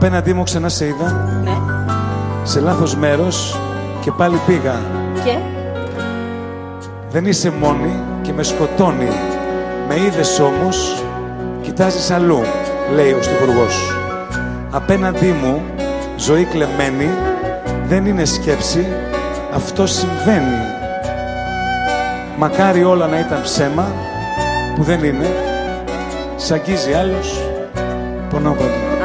Απέναντί μου ξανά σε είδα. Ναι. Σε λάθος μέρος και πάλι πήγα. Και. Δεν είσαι μόνη και με σκοτώνει. Με είδες όμως, κοιτάζεις αλλού, λέει ο στιχουργός. Απέναντί μου, ζωή κλεμμένη, δεν είναι σκέψη, αυτό συμβαίνει. Μακάρι όλα να ήταν ψέμα, που δεν είναι. Σ' αγγίζει άλλος, πονάω παντού.